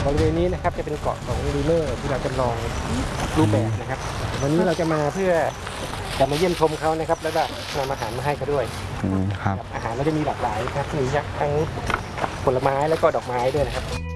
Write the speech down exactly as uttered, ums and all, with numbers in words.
บริเวณนี้นะครับจะเป็นเกาะของลีเมอร์ที่เราจำลองรูปแบบนะครับวันนี้เราจะมาเพื่อจะมาเยี่ยมชมเขานะครับแล้วก็นำอาหารมาให้เขาด้วยครับอาหารเราจะมีหลากหลายนะครับมีทั้งผลไม้แล้วก็ดอกไม้ด้วยนะครับ